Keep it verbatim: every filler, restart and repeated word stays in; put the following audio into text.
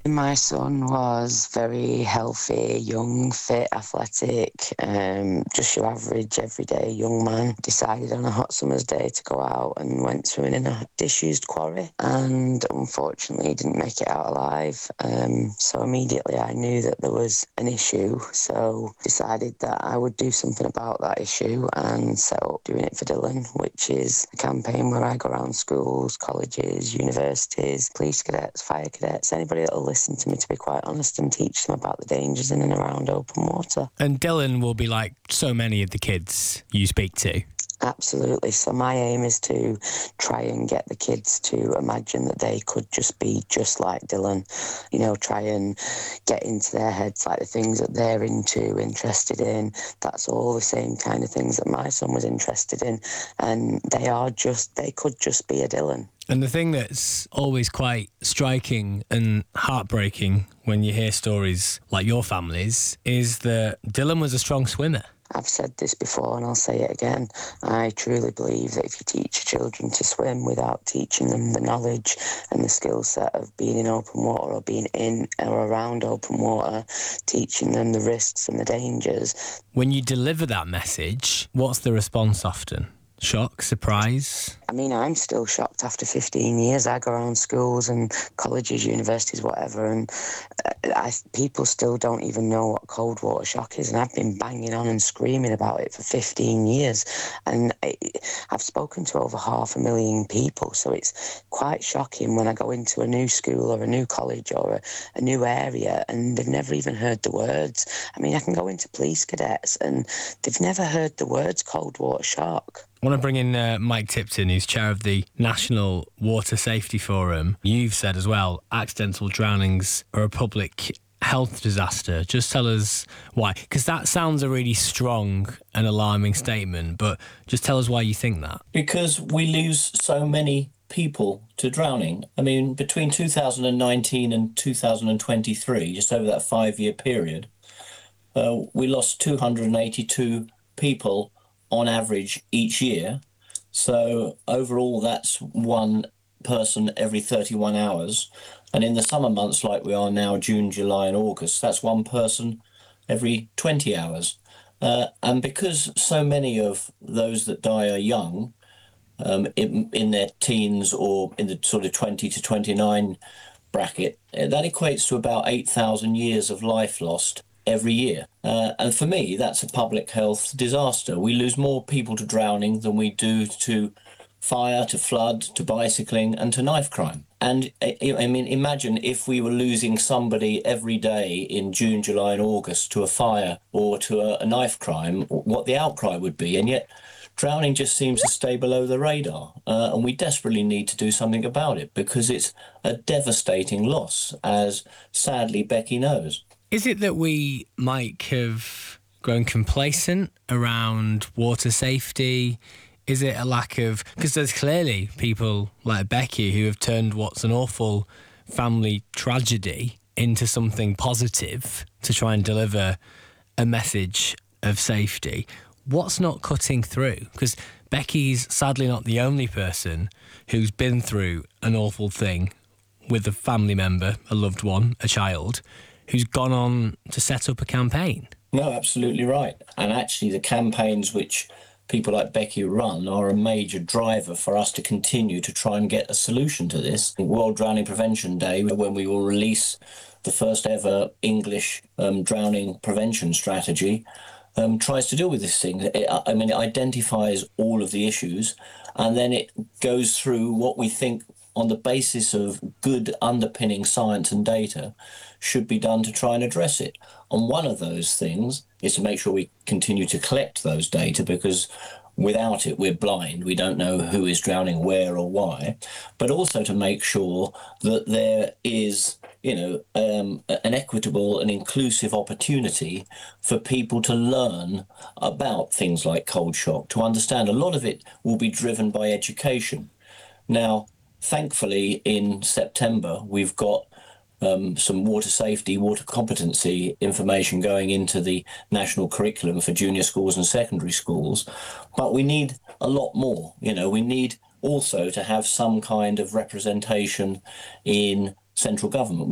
My son was very healthy, young, fit, athletic, um, just your average, everyday young man. Decided on a hot summer's day to go out and went swimming in a disused quarry, and unfortunately didn't make it out alive. Um, so immediately I knew that there was an issue, so decided that I would do something about that issue and set up Doing It for Dylan, which is a campaign where I go around schools, colleges, universities, police cadets, fire cadets, anybody that'll listen to me, to be quite honest, and teach them about the dangers in and around open water. And Dylan will be like so many of the kids you speak to. Absolutely. So my aim is to try and get the kids to imagine that they could just be just like Dylan. You know, try and get into their heads like the things that they're into, interested in. That's all the same kind of things that my son was interested in. And they are just, they could just be a Dylan. And the thing that's always quite striking and heartbreaking when you hear stories like your family's is that Dylan was a strong swimmer. I've said this before and I'll say it again. I truly believe that if you teach children to swim without teaching them the knowledge and the skill set of being in open water or being in or around open water, teaching them the risks and the dangers. When you deliver that message, what's the response often? Shock, surprise? I mean, I'm still shocked after fifteen years. I go around schools and colleges, universities, whatever, and I, people still don't even know what cold water shock is, and I've been banging on and screaming about it for fifteen years, and I, I've spoken to over half a million people, so it's quite shocking when I go into a new school or a new college or a, a new area and they've never even heard the words. I mean, I can go into police cadets and they've never heard the words cold water shock. I want to bring in uh, Mike Tipton, who's chair of the National Water Safety Forum. You've said as well, accidental drownings are a public health disaster. Just tell us why, because that sounds a really strong and alarming statement, but just tell us why you think that. Because we lose so many people to drowning. I mean, between two thousand nineteen and two thousand twenty-three, just over that five-year period, uh, we lost two hundred eighty-two people on average each year. So overall, that's one person every thirty-one hours. And in the summer months like we are now, June, July and August, that's one person every twenty hours. Uh, and because so many of those that die are young, um, in, in their teens or in the sort of twenty to twenty-nine bracket, that equates to about eight thousand years of life lost every year. Uh, and for me, that's a public health disaster. We lose more people to drowning than we do to fire, to flood, to bicycling and to knife crime. And I mean, imagine if we were losing somebody every day in June, July and August to a fire or to a, a knife crime, what the outcry would be. And yet drowning just seems to stay below the radar. Uh, and we desperately need to do something about it because it's a devastating loss, as sadly Becky knows. Is it that we might have grown complacent around water safety? Is it a lack of... Because there's clearly people like Becky who have turned what's an awful family tragedy into something positive to try and deliver a message of safety. What's not cutting through? Because Becky's sadly not the only person who's been through an awful thing with a family member, a loved one, a child, who's gone on to set up a campaign. No, absolutely right. And actually the campaigns which people like Becky run are a major driver for us to continue to try and get a solution to this. World Drowning Prevention Day, when we will release the first ever English um, drowning prevention strategy, um, tries to deal with this thing. It, I mean, it identifies all of the issues and then it goes through what we think on the basis of good underpinning science and data should be done to try and address it. And one of those things is to make sure we continue to collect those data, because without it, we're blind. We don't know who is drowning where or why, but also to make sure that there is, you know, um, an equitable and inclusive opportunity for people to learn about things like cold shock, to understand. A lot of it will be driven by education. Now, thankfully, in September, we've got um, some water safety, water competency information going into the national curriculum for junior schools and secondary schools. But we need a lot more. You know, we need also to have some kind of representation in central government.